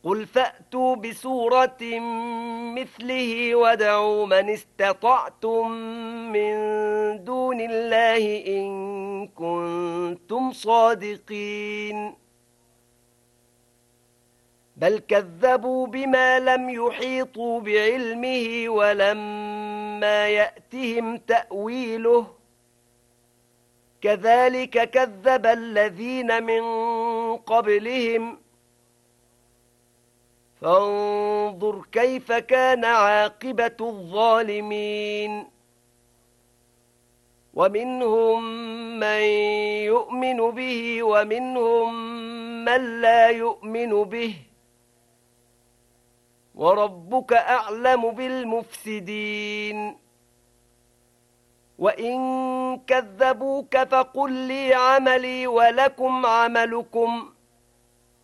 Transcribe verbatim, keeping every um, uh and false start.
قل فأتوا بسورة مثله وادعوا من استطعتم من دون الله إن كنتم صادقين بل كذبوا بما لم يحيطوا بعلمه ولما يأتهم تأويله كذلك كذب الذين من قبلهم فانظر كيف كان عاقبة الظالمين ومنهم من يؤمن به ومنهم من لا يؤمن به وربك أعلم بالمفسدين وإن كذبوك فقل لي عملي ولكم عملكم